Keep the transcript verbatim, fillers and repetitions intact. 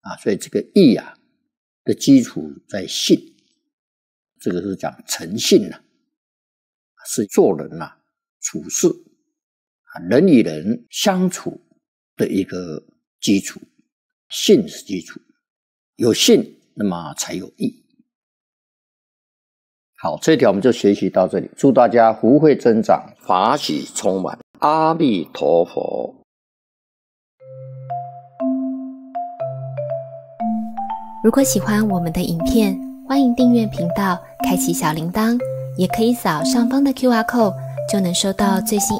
啊，所以这个义啊的基础在信，这个是讲诚信啊，是做人啊处事啊人与人相处的一个基础，信是基础，有信那么才有义。好，这一条我们就学习到这里，祝大家福慧增长，法喜充满，阿弥陀佛。 如果喜欢我们的影片，欢迎订阅频道，开启小铃铛，也可以扫上方的 Q R code， 就能收到最新